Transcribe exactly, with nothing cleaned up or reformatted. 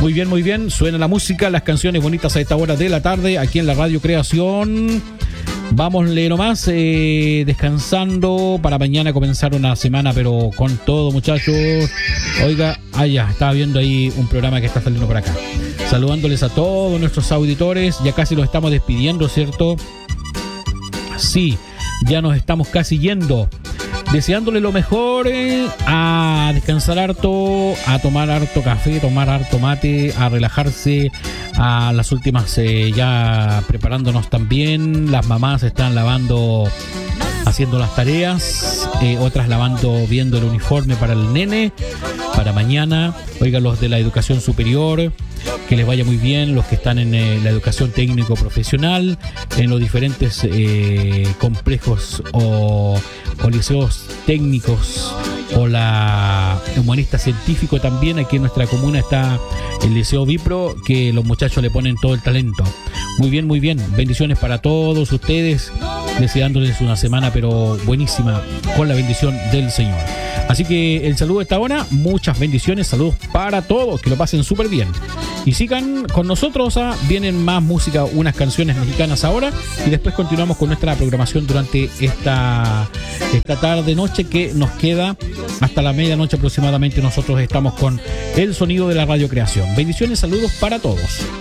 Muy bien, muy bien. Suena la música, las canciones bonitas a esta hora de la tarde aquí en la Radio Creación. Vámonle nomás, eh, descansando para mañana comenzar una semana, pero con todo, muchachos. Oiga, ah, ya, estaba viendo ahí un programa que está saliendo por acá. Saludándoles a todos nuestros auditores. Ya casi los estamos despidiendo, ¿cierto? Sí, ya nos estamos casi yendo. Deseándole lo mejor, eh, a descansar harto, a tomar harto café, tomar harto mate, a relajarse, a las últimas eh, ya preparándonos también. Las mamás están lavando, haciendo las tareas, eh, otras lavando, viendo el uniforme para el nene, para mañana. Oigan, los de la educación superior, que les vaya muy bien, los que están en eh, la educación técnico profesional, en los diferentes eh, complejos o, o liceos técnicos, o la humanista científico también. Aquí en nuestra comuna está el Liceo Vipro, que los muchachos le ponen todo el talento. Muy bien, muy bien. Bendiciones para todos ustedes, deseándoles una semana pero buenísima, con la bendición del Señor. Así que el saludo de esta hora, muchas bendiciones, saludos para todos, que lo pasen súper bien. Y sigan con nosotros, ¿ah? Vienen más música, unas canciones mexicanas ahora, y después continuamos con nuestra programación durante esta, esta tarde, noche que nos queda hasta la medianoche aproximadamente. Nosotros estamos con el sonido de la Radio Creación. Bendiciones, saludos para todos.